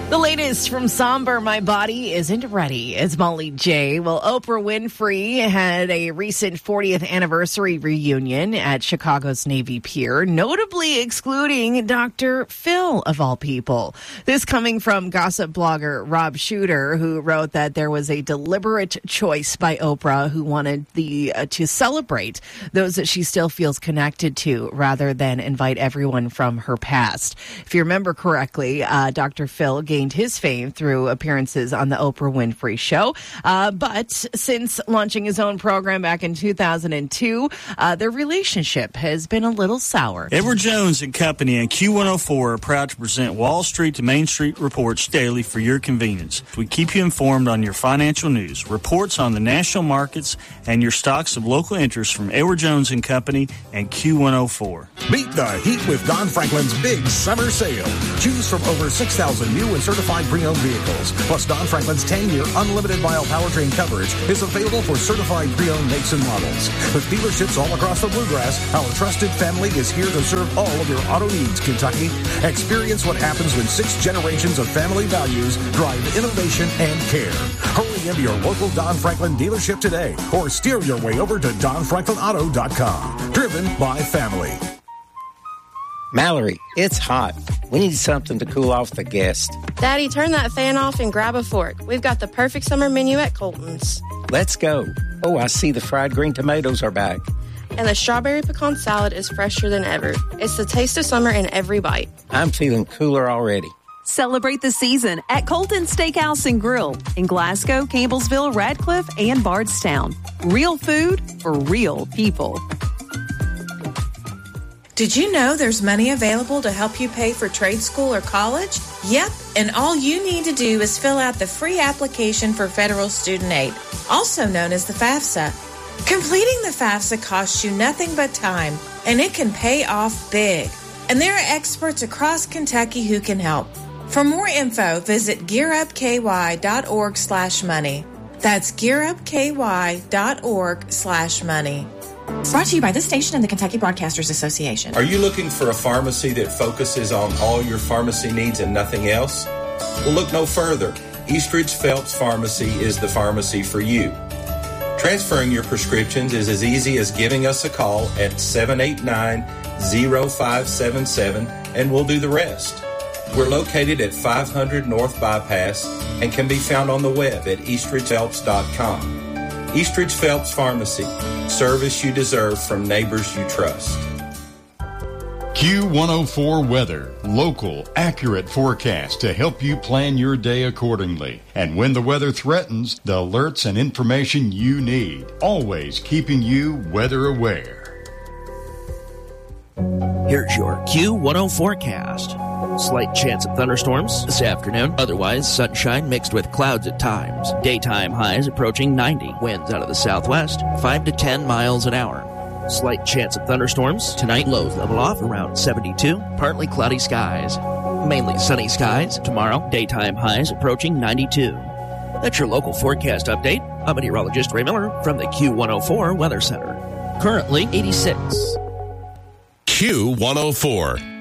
The latest from Somber, My Body Isn't Ready. It's Molly J. Well, Oprah Winfrey had a recent 40th anniversary reunion at Chicago's Navy Pier, notably excluding Dr. Phil, of all people. This coming from gossip blogger Rob Shooter, who wrote that there was a deliberate choice by Oprah, who wanted to celebrate those that she still feels connected to, rather than invite everyone from her past. If you remember correctly, Dr. Phil gained his fame through appearances on the Oprah Winfrey Show. But since launching his own program back in 2002, their relationship has been a little sour. Edward Jones and Company and Q104 are proud to present Wall Street to Main Street reports daily for your convenience. We keep you informed on your financial news, reports on the national markets, and your stocks of local interest from Edward Jones and Company and Q104. Beat the heat with Don Franklin's big summer sale. Choose from over 6,000 new and certified pre-owned vehicles. Plus, Don Franklin's 10-year unlimited mile powertrain coverage is available for certified pre-owned makes and models. With dealerships all across the Bluegrass, our trusted family is here to serve all of your auto needs, Kentucky. Experience what happens when 6 generations of family values drive innovation and care. Hurry into your local Don Franklin dealership today or steer your way over to DonFranklinAuto.com. Driven by family. Mallory, it's hot. We need something to cool off the guests. Daddy, turn that fan off and grab a fork. We've got the perfect summer menu at Colton's. Let's go. Oh, I see the fried green tomatoes are back. And the strawberry pecan salad is fresher than ever. It's the taste of summer in every bite. I'm feeling cooler already. Celebrate the season at Colton Steakhouse and Grill in Glasgow, Campbellsville, Radcliffe, and Bardstown. Real food for real people. Did you know there's money available to help you pay for trade school or college? Yep, and all you need to do is fill out the free application for federal student aid, also known as the FAFSA. Completing the FAFSA costs you nothing but time, and it can pay off big. And there are experts across Kentucky who can help. For more info, visit gearupky.org/money. That's gearupky.org/money. Brought to you by this station and the Kentucky Broadcasters Association. Are you looking for a pharmacy that focuses on all your pharmacy needs and nothing else? Well, look no further. Eastridge Phelps Pharmacy is the pharmacy for you. Transferring your prescriptions is as easy as giving us a call at 789-0577, and we'll do the rest. We're located at 500 North Bypass and can be found on the web at eastridgephelps.com. Eastridge Phelps Pharmacy. Service you deserve from neighbors you trust. Q104 Weather. Local, accurate forecast to help you plan your day accordingly. And when the weather threatens, the alerts and information you need. Always keeping you weather aware. Here's your Q104 forecast. Slight chance of thunderstorms this afternoon. Otherwise, sunshine mixed with clouds at times. Daytime highs approaching 90. Winds out of the southwest, 5 to 10 miles an hour. Slight chance of thunderstorms. Tonight, lows level off around 72. Partly cloudy skies. Mainly sunny skies. Tomorrow, daytime highs approaching 92. That's your local forecast update. I'm meteorologist Ray Miller from the Q104 Weather Center. Currently 86. Q104.